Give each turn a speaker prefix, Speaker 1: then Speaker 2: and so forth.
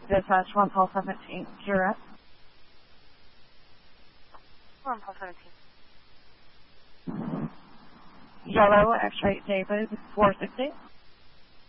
Speaker 1: Dispatch 1 Paul 17. You're up.
Speaker 2: 1 Paul 17.
Speaker 1: Yellow X-ray David 460.